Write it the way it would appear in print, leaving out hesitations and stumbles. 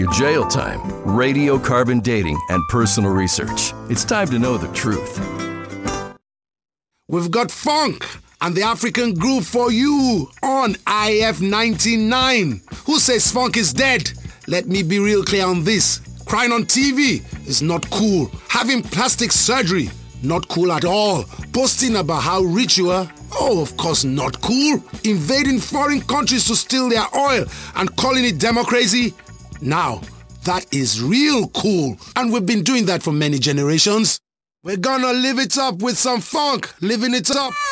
your jail time, radiocarbon dating, and personal research. It's time to know the truth. We've got funk and the African groove for you on IF 99. Who says funk is dead? Let me be real clear on this. Crying on TV is not cool. Having plastic surgery, not cool at all. Boasting about how rich you are, oh, of course not cool. Invading foreign countries to steal their oil and calling it democracy, now that is real cool. And we've been doing that for many generations. We're gonna live it up with some funk, living it up.